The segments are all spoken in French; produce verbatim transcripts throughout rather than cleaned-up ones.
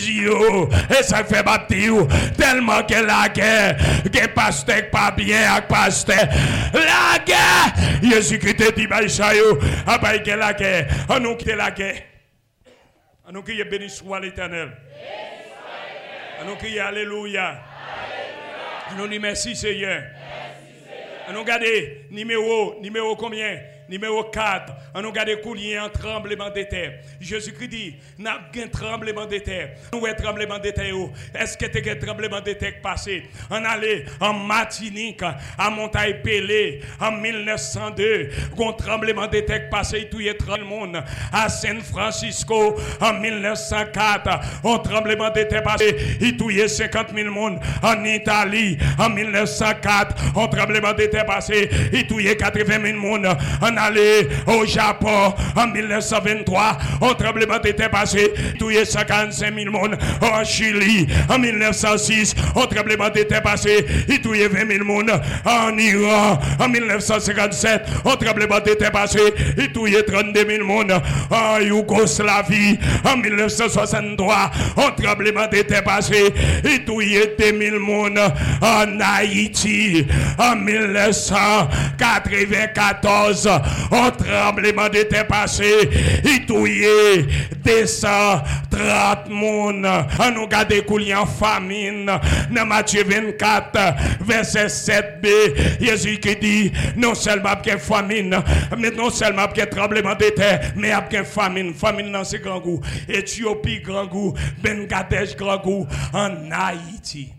Et ça fait battre tellement que la guerre, que pasteur pas bien avec pasteur. La guerre, Jésus-Christ dit, bah, ça yo, après que la guerre, on nous quitte la guerre. On nous quitte béni soit l'Éternel. On nous quitte alléluia. On nous dit merci Seigneur. On nous regarde numéro, numéro combien? Numéro quatre, on nous garde coulier en tremblement de terre. Jésus-Christ dit, n'a pas un tremblement de terre. Nous avons un tremblement de terre. Est-ce que tu as un tremblement de terre passé? On allait en Martinique, à Montagne Pelé, en mille neuf cent deux. Un tremblement de terre passé, tout est tremblement de monde. À San Francisco, en mille neuf cent quatre. Un tremblement de terre passé, il tout est cinquante mille monde. En Italie, en mille neuf cent quatre. Un tremblement de terre passé, il tout est quatre-vingt mille monde. En aller au Japon en mille neuf cent vingt-trois, un tremblement de terre passé, tout est cent quarante-cinq mille monde. En Chili en mille neuf cent six, un tremblement de terre passé, il tout est vingt mille monde. En Iran en mille neuf cent cinquante-sept, un tremblement de terre passé, il tout est trente-deux mille monde. En Yougoslavie en mille neuf cent soixante-trois, un tremblement de terre passé, il tout est deux mille monde. En Haïti en mille neuf cent quatre-vingt-quatorze, un tremblement de terre passé, il touillait deux cent trente moun. On nous garde couler en famine. Dans Matthieu vingt-quatre, verset sept b, Jésus qui dit, non seulement qu'il y a famine, mais non seulement qu'il y a tremblement de terre, mais qu'il y a famine. Famine dans ce grand goût. Éthiopie, grand goût. Bangladesh, grand goût. En Haïti.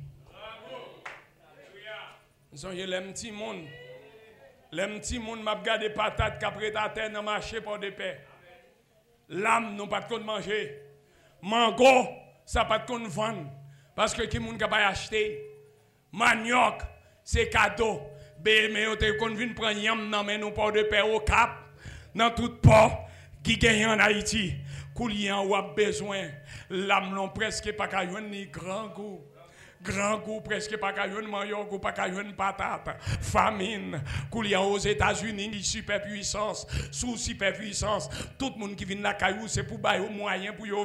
Nous avons les petits monde. Les petits moun m'a gardé patate qu'après ta terre dans marché pour des paix. L'âme non pas de manger. Mango, ça pas de vendre parce que qui moun ka pas acheter. Manioc, c'est cadeau. Mais on te kon vinn prendre yam nan men nous pour de paix au Cap dans tout port qui gagne en Haïti. Koulian ou a besoin. L'âme non presque pas ka joindre ni grand goût. Grand goût, presque pas qu'à une manioc ou pas qu'à une patate. Famine, qu'il y a aux États-Unis, superpuissance, sous superpuissance. Tout le monde qui vient de la caillou, c'est pour bailler au moyen pour